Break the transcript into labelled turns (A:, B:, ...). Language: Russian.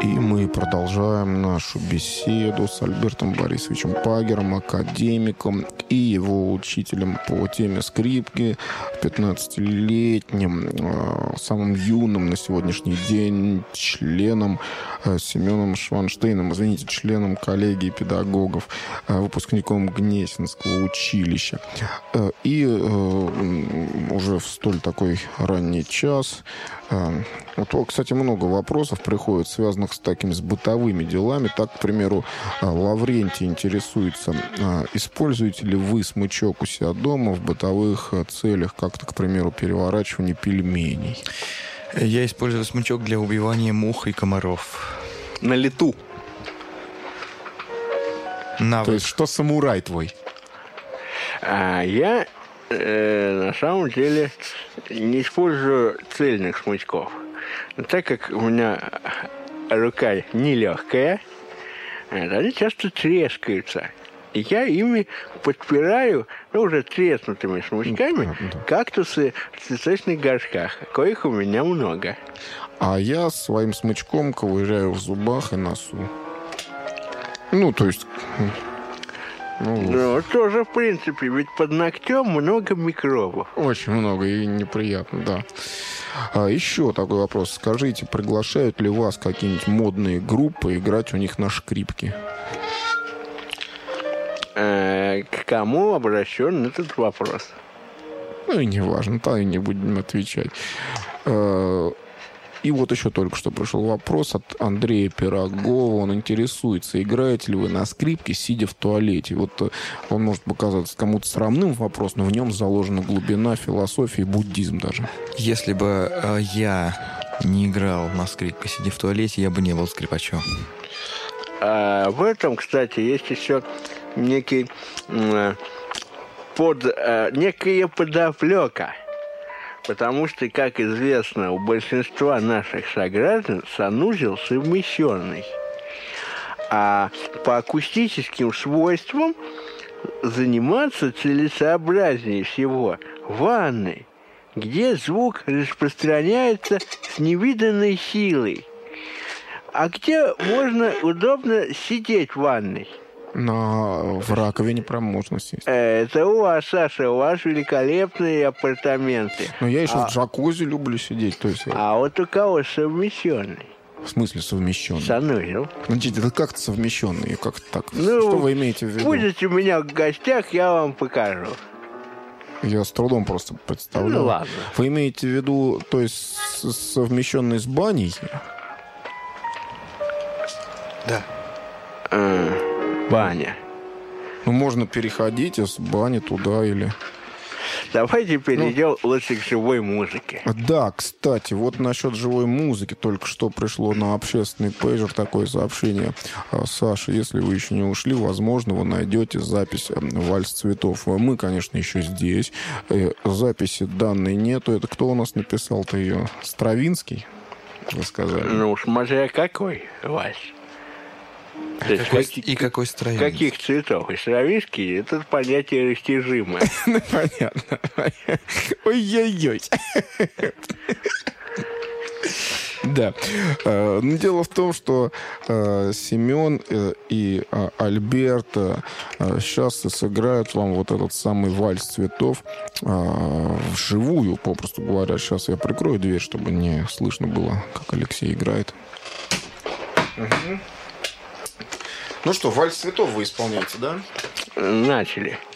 A: И мы продолжаем нашу беседу с Альбертом Борисовичем Пагером, академиком и его учителем по теме скрипки, 15-летним, самым юным на сегодняшний день членом Семеном Шванштейном, членом коллегии педагогов, выпускником Гнесинского училища. И уже в столь такой ранний час... Вот, кстати, много вопросов приходит, связанных с бытовыми делами. Так, к примеру, Лаврентий интересуется, используете ли вы смычок у себя дома в бытовых целях, как-то, к примеру, переворачивание пельменей?
B: Я использую смычок для убивания мух и комаров.
C: На лету.
A: То есть, что самурай твой?
D: Я на самом деле не использую цельных смычков. Но так как у меня рука нелегкая, они часто трескаются. И я ими подпираю, уже треснутыми смычками, кактусы в цветочных горшках, коих у меня много.
A: А я своим смычком ковыряю в зубах и носу. То есть...
D: тоже, в принципе, ведь под ногтем много микробов.
A: Очень много и неприятно, да. Еще такой вопрос. Скажите, приглашают ли вас какие-нибудь модные группы играть у них на скрипке?
D: К кому обращен этот вопрос?
A: И не важно, то и не будем отвечать. И вот еще только что пришел вопрос от Андрея Пирогова. Он интересуется, играете ли вы на скрипке, сидя в туалете. Вот он может показаться кому-то срамным вопрос, но в нем заложена глубина философии, буддизм даже.
B: Если бы я не играл на скрипке, сидя в туалете, я бы не был скрипачом.
D: В этом, кстати, есть еще некая подоплека. Потому что, как известно, у большинства наших сограждан санузел совмещенный. А по акустическим свойствам заниматься целесообразнее всего в ванной, где звук распространяется с невиданной силой, а где можно удобно сидеть в ванной.
A: В раковине прям можно сесть.
D: Это у вас, Саша, у вас великолепные апартаменты.
A: Но я еще в джакузи люблю сидеть. То есть...
D: А вот у кого совмещенный?
A: В смысле совмещенный?
D: Санузел.
A: Это как-то совмещенный? Как так? Что вы имеете в виду?
D: Будете у меня в гостях, я вам покажу.
A: Я с трудом просто представляю.
D: Ладно.
A: Вы имеете в виду, то есть совмещенный с баней?
B: Да.
D: Баня.
A: Можно переходить из бани туда или...
D: Давайте перейдем лучше к живой музыке.
A: Да, кстати, вот насчет живой музыки только что пришло на общественный пейджер такое сообщение. Саша, если вы еще не ушли, возможно, вы найдете запись «Вальс цветов». Мы, конечно, еще здесь. Записи данной нету. Это кто у нас написал-то ее? Стравинский, вы сказали?
D: Смотря какой вальс.
B: Какой Стравинский?
D: Каких цветов? И Стравинский — это понятие растяжимое.
A: Понятно. Ой-ой-ой. Да. Дело в том, что Семен и Альберт сейчас сыграют вам вот этот самый «Вальс цветов» вживую, попросту говоря. Сейчас я прикрою дверь, чтобы не слышно было, как Алексей играет. Ну что, «Вальс цветов» вы исполняете, да?
D: Начали.